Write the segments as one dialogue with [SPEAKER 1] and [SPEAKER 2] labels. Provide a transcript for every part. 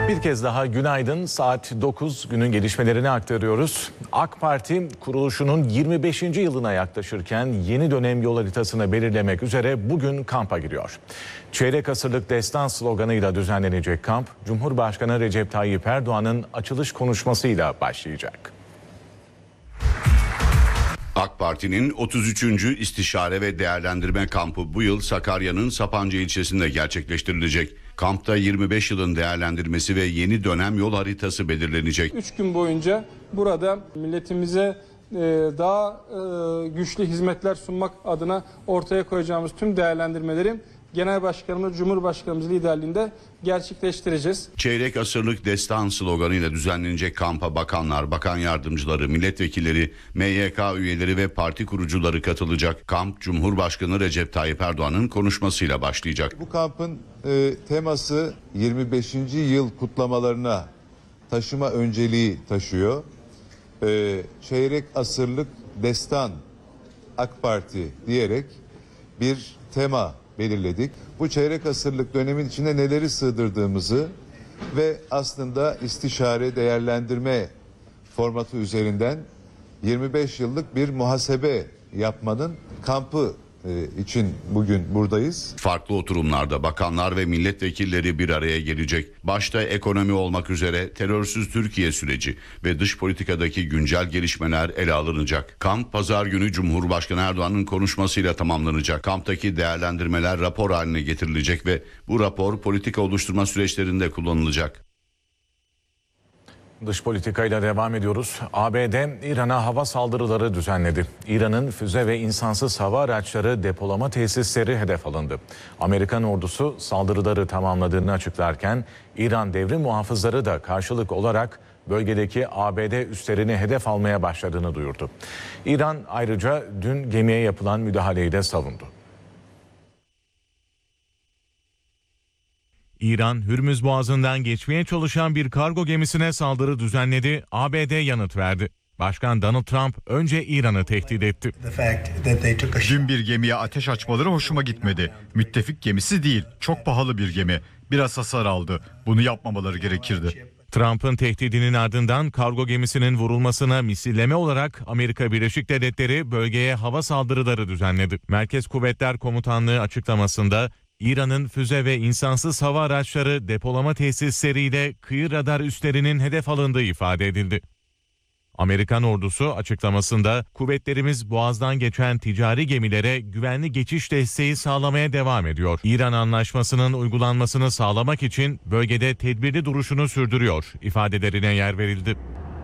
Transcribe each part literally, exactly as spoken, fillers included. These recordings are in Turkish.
[SPEAKER 1] Bir kez daha günaydın. Saat dokuz, günün gelişmelerini aktarıyoruz. AK Parti kuruluşunun yirmi beşinci yılına yaklaşırken yeni dönem yol haritasını belirlemek üzere bugün kampa giriyor. Çeyrek asırlık destan sloganıyla düzenlenecek kamp, Cumhurbaşkanı Recep Tayyip Erdoğan'ın açılış konuşmasıyla başlayacak.
[SPEAKER 2] AK Parti'nin otuz üçüncü İstişare ve Değerlendirme Kampı bu yıl Sakarya'nın Sapanca ilçesinde gerçekleştirilecek. Kampta yirmi beş yılın değerlendirmesi ve yeni dönem yol haritası belirlenecek.
[SPEAKER 3] üç gün boyunca burada milletimize daha güçlü hizmetler sunmak adına ortaya koyacağımız tüm değerlendirmeleri Genel Başkanımız, Cumhurbaşkanımız liderliğinde gerçekleştireceğiz.
[SPEAKER 2] Çeyrek asırlık destan sloganıyla düzenlenecek kampa bakanlar, bakan yardımcıları, milletvekilleri, M Y K üyeleri ve parti kurucuları katılacak. Kamp, Cumhurbaşkanı Recep Tayyip Erdoğan'ın konuşmasıyla başlayacak.
[SPEAKER 4] Bu kampın e, teması yirmi beşinci yıl kutlamalarına taşıma önceliği taşıyor. E, çeyrek asırlık destan AK Parti diyerek bir tema belirledik. Bu çeyrek asırlık dönemin içine neleri sığdırdığımızı ve aslında istişare değerlendirme formatı üzerinden yirmi beş yıllık bir muhasebe yapmanın kampı için bugün buradayız.
[SPEAKER 2] Farklı oturumlarda bakanlar ve milletvekilleri bir araya gelecek. Başta ekonomi olmak üzere terörsüz Türkiye süreci ve dış politikadaki güncel gelişmeler ele alınacak. Kamp pazar günü Cumhurbaşkanı Erdoğan'ın konuşmasıyla tamamlanacak. Kamptaki değerlendirmeler rapor haline getirilecek ve bu rapor politika oluşturma süreçlerinde kullanılacak.
[SPEAKER 1] Dış politikayla devam ediyoruz. A B D İran'a hava saldırıları düzenledi. İran'ın füze ve insansız hava araçları depolama tesisleri hedef alındı. Amerikan ordusu saldırıları tamamladığını açıklarken İran devrim muhafızları da karşılık olarak bölgedeki A B D üslerini hedef almaya başladığını duyurdu. İran ayrıca dün gemiye yapılan müdahaleyi de savundu.
[SPEAKER 5] İran, Hürmüz Boğazı'ndan geçmeye çalışan bir kargo gemisine saldırı düzenledi, A B D yanıt verdi. Başkan Donald Trump önce İran'ı tehdit etti.
[SPEAKER 6] Dün bir gemiye ateş açmaları hoşuma gitmedi. Müttefik gemisi değil, çok pahalı bir gemi. Biraz hasar aldı. Bunu yapmamaları gerekirdi.
[SPEAKER 5] Trump'ın tehdidinin ardından kargo gemisinin vurulmasına misilleme olarak Amerika Birleşik Devletleri bölgeye hava saldırıları düzenledi. Merkez Kuvvetler Komutanlığı açıklamasında İran'ın füze ve insansız hava araçları depolama tesisleriyle kıyı radar üslerinin hedef alındığı ifade edildi. Amerikan ordusu açıklamasında kuvvetlerimiz Boğaz'dan geçen ticari gemilere güvenli geçiş desteği sağlamaya devam ediyor. İran anlaşmasının uygulanmasını sağlamak için bölgede tedbirli duruşunu sürdürüyor ifadelerine yer verildi.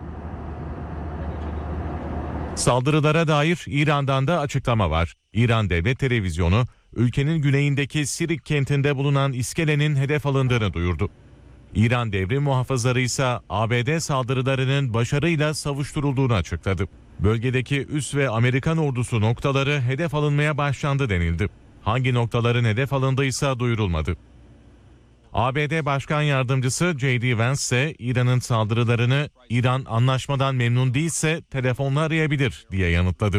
[SPEAKER 5] Saldırılara dair İran'dan da açıklama var. İran Devlet Televizyonu, ülkenin güneyindeki Sirik kentinde bulunan iskelenin hedef alındığını duyurdu. İran devrim muhafızları ise A B D saldırılarının başarıyla savuşturulduğunu açıkladı. Bölgedeki üs ve Amerikan ordusu noktaları hedef alınmaya başlandı denildi. Hangi noktaların hedef alındıysa duyurulmadı. A B D Başkan Yardımcısı J D Vance ise İran'ın saldırılarını İran anlaşmadan memnun değilse telefonla arayabilir diye yanıtladı.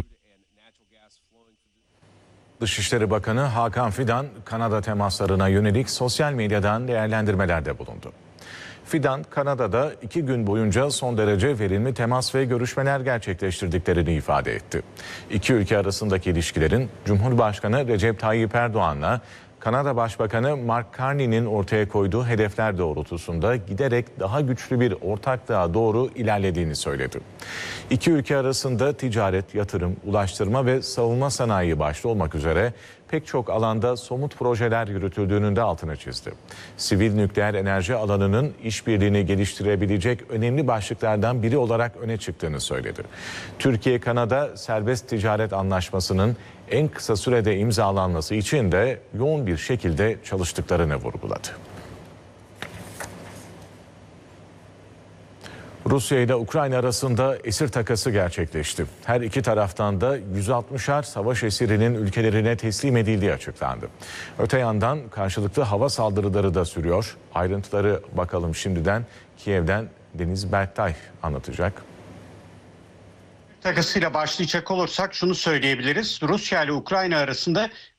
[SPEAKER 1] Dışişleri Bakanı Hakan Fidan, Kanada temaslarına yönelik sosyal medyadan değerlendirmelerde bulundu. Fidan, Kanada'da iki gün boyunca son derece verimli temas ve görüşmeler gerçekleştirdiklerini ifade etti. İki ülke arasındaki ilişkilerin Cumhurbaşkanı Recep Tayyip Erdoğan'la Kanada Başbakanı Mark Carney'nin ortaya koyduğu hedefler doğrultusunda giderek daha güçlü bir ortaklığa doğru ilerlediğini söyledi. İki ülke arasında ticaret, yatırım, ulaştırma ve savunma sanayi başta olmak üzere pek çok alanda somut projeler yürütüldüğünün de altını çizdi. Sivil nükleer enerji alanının işbirliğini geliştirebilecek önemli başlıklardan biri olarak öne çıktığını söyledi. Türkiye-Kanada Serbest Ticaret Anlaşması'nın en kısa sürede imzalanması için de yoğun bir şekilde çalıştıklarını vurguladı. Rusya ile Ukrayna arasında esir takası gerçekleşti. Her iki taraftan da yüz altmışar savaş esirinin ülkelerine teslim edildiği açıklandı. Öte yandan karşılıklı hava saldırıları da sürüyor. Ayrıntıları bakalım şimdiden. Kiev'den Deniz Berktay anlatacak.
[SPEAKER 7] Takasıyla başlayacak olursak şunu söyleyebiliriz. Rusya ile Ukrayna arasında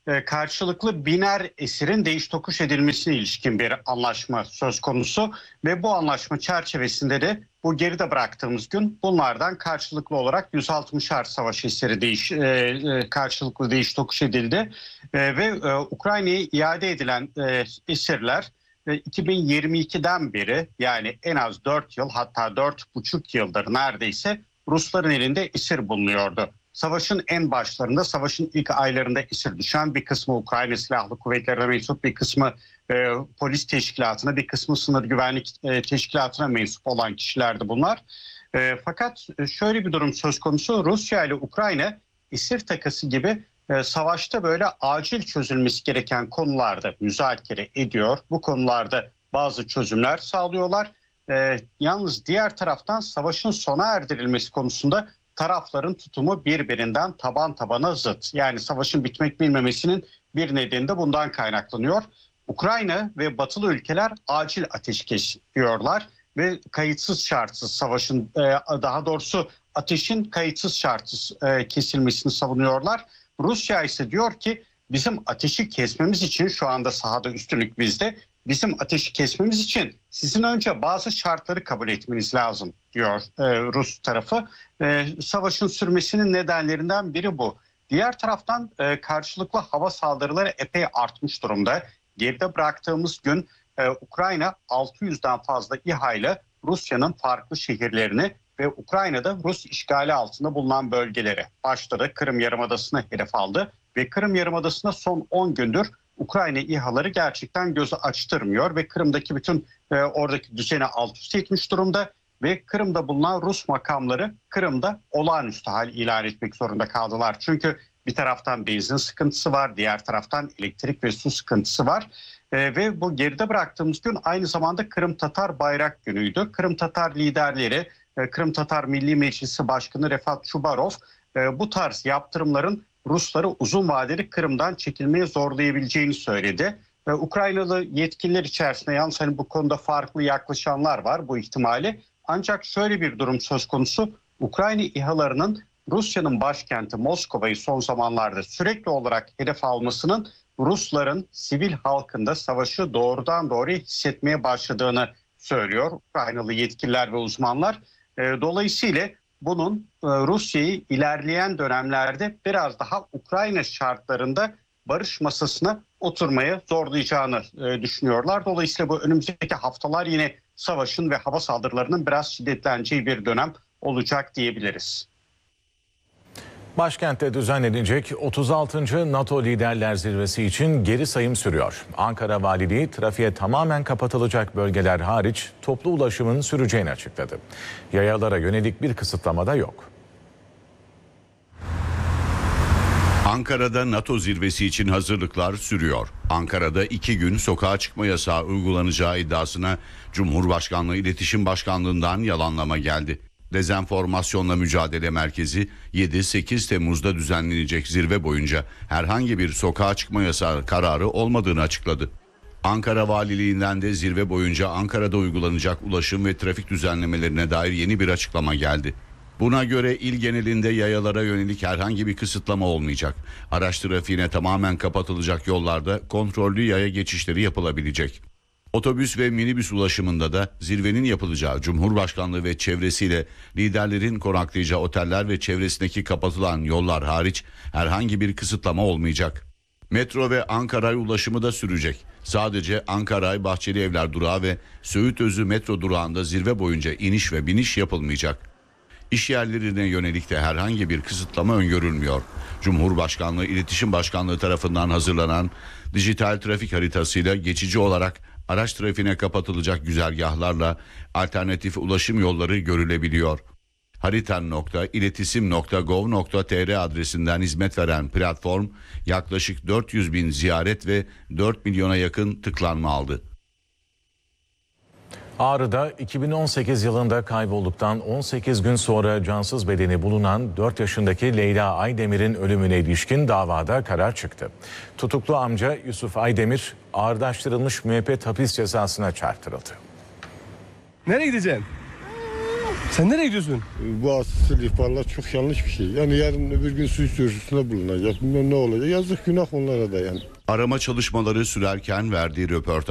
[SPEAKER 7] e, karşılıklı biner esirin değiş tokuş edilmesine ilişkin bir anlaşma söz konusu ve bu anlaşma çerçevesinde de bu geride bıraktığımız gün bunlardan karşılıklı olarak yüz altmışar savaş esiri değiş, e, e, karşılıklı değiş tokuş edildi e, ve e, Ukrayna'ya iade edilen e, esirler e, iki bin yirmi ikiden beri, yani en az dört yıl, hatta dört buçuk yıldır neredeyse Rusların elinde esir bulunuyordu. Savaşın en başlarında, savaşın ilk aylarında esir düşen bir kısmı Ukrayna Silahlı Kuvvetleri'ne mensup, bir kısmı e, polis teşkilatına, bir kısmı sınır güvenlik e, teşkilatına mensup olan kişilerdi bunlar. E, fakat şöyle bir durum söz konusu: Rusya ile Ukrayna esir takası gibi e, savaşta böyle acil çözülmesi gereken konularda müzakere ediyor. Bu konularda bazı çözümler sağlıyorlar. E, yalnız diğer taraftan savaşın sona erdirilmesi konusunda tarafların tutumu birbirinden taban tabana zıt. Yani savaşın bitmek bilmemesinin bir nedeni de bundan kaynaklanıyor. Ukrayna ve batılı ülkeler acil ateşkes diyorlar ve kayıtsız şartsız savaşın, daha doğrusu ateşin kayıtsız şartsız kesilmesini savunuyorlar. Rusya ise diyor ki bizim ateşi kesmemiz için, şu anda sahada üstünlük bizde, bizim ateşi kesmemiz için sizin önce bazı şartları kabul etmeniz lazım diyor e, Rus tarafı. E, savaşın sürmesinin nedenlerinden biri bu. Diğer taraftan e, karşılıklı hava saldırıları epey artmış durumda. Geride bıraktığımız gün e, Ukrayna altı yüzden fazla İHA ile Rusya'nın farklı şehirlerini ve Ukrayna'da Rus işgali altında bulunan bölgeleri başladı. Kırım Yarımadası'na hedef aldı ve Kırım Yarımadası'na son on gündür Ukrayna İHA'ları gerçekten gözü açtırmıyor ve Kırım'daki bütün e, oradaki düzeni alt üst etmiş durumda ve Kırım'da bulunan Rus makamları Kırım'da olağanüstü hal ilan etmek zorunda kaldılar. Çünkü bir taraftan benzin sıkıntısı var, diğer taraftan elektrik ve su sıkıntısı var e, ve bu geride bıraktığımız gün aynı zamanda Kırım Tatar Bayrak Günü'ydü. Kırım Tatar liderleri, e, Kırım Tatar Milli Meclisi Başkanı Refat Çubarov e, bu tarz yaptırımların Rusları uzun vadeli Kırım'dan çekilmeye zorlayabileceğini söyledi. Ve Ukraynalı yetkililer içerisinde yalnız hani bu konuda farklı yaklaşanlar var bu ihtimali. Ancak şöyle bir durum söz konusu: Ukrayna İHA'larının Rusya'nın başkenti Moskova'yı son zamanlarda sürekli olarak hedef almasının Rusların sivil halkında savaşı doğrudan doğruya hissetmeye başladığını söylüyor Ukraynalı yetkililer ve uzmanlar. Dolayısıyla bunun Rusya'yı ilerleyen dönemlerde biraz daha Ukrayna şartlarında barış masasına oturmaya zorlayacağını düşünüyorlar. Dolayısıyla bu önümüzdeki haftalar yine savaşın ve hava saldırılarının biraz şiddetleneceği bir dönem olacak diyebiliriz.
[SPEAKER 1] Başkentte düzenlenecek otuz altıncı NATO Liderler Zirvesi için geri sayım sürüyor. Ankara Valiliği trafiğe tamamen kapatılacak bölgeler hariç toplu ulaşımın süreceğini açıkladı. Yayalara yönelik bir kısıtlama da yok.
[SPEAKER 2] Ankara'da NATO zirvesi için hazırlıklar sürüyor. Ankara'da iki gün sokağa çıkma yasağı uygulanacağı iddiasına Cumhurbaşkanlığı İletişim Başkanlığı'ndan yalanlama geldi. Dezenformasyonla Mücadele Merkezi yedi sekiz Temmuz'da düzenlenecek zirve boyunca herhangi bir sokağa çıkma yasağı kararı olmadığını açıkladı. Ankara Valiliğinden de zirve boyunca Ankara'da uygulanacak ulaşım ve trafik düzenlemelerine dair yeni bir açıklama geldi. Buna göre il genelinde yayalara yönelik herhangi bir kısıtlama olmayacak. Araç trafiğine tamamen kapatılacak yollarda kontrollü yaya geçişleri yapılabilecek. Otobüs ve minibüs ulaşımında da zirvenin yapılacağı Cumhurbaşkanlığı ve çevresiyle liderlerin konaklayacağı oteller ve çevresindeki kapatılan yollar hariç herhangi bir kısıtlama olmayacak. Metro ve Ankaray ulaşımı da sürecek. Sadece Ankaray Bahçeli Evler durağı ve Söğütözü metro durağında zirve boyunca iniş ve biniş yapılmayacak. İş yerlerine yönelik de herhangi bir kısıtlama öngörülmüyor. Cumhurbaşkanlığı İletişim Başkanlığı tarafından hazırlanan dijital trafik haritasıyla geçici olarak araç trafiğine kapatılacak güzergahlarla alternatif ulaşım yolları görülebiliyor. haritan nokta iletisim nokta gov nokta tr adresinden hizmet veren platform yaklaşık dört yüz bin ziyaret ve dört milyona yakın tıklanma aldı.
[SPEAKER 1] Ağrı'da iki bin on sekiz yılında kaybolduktan on sekiz gün sonra cansız bedeni bulunan dört yaşındaki Leyla Aydemir'in ölümüne ilişkin davada karar çıktı. Tutuklu amca Yusuf Aydemir ağırlaştırılmış müebbet hapis cezasına çarptırıldı.
[SPEAKER 8] Nereye gideceksin? Sen nereye gidiyorsun?
[SPEAKER 9] Bu asıl ihbarlar çok yanlış bir şey. Yani yarın öbür gün suç duyurusunda bulunacak. Bilmem ne olacak. Yazık günah onlara da yani.
[SPEAKER 2] Arama çalışmaları sürerken verdiği röportaj